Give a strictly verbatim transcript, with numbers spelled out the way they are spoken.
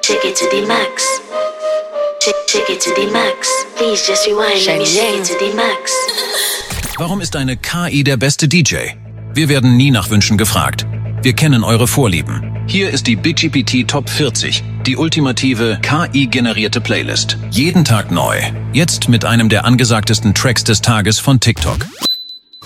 Check it to the max. Check, check it to the max. Please just rewind. Let me check it to the max. Warum ist eine K I der beste D J? Wir werden nie nach Wünschen gefragt. Wir kennen eure Vorlieben. Hier ist die Big G P T Top vierzig, die ultimative K I-generierte Playlist. Jeden Tag neu. Jetzt mit einem der angesagtesten Tracks des Tages von TikTok.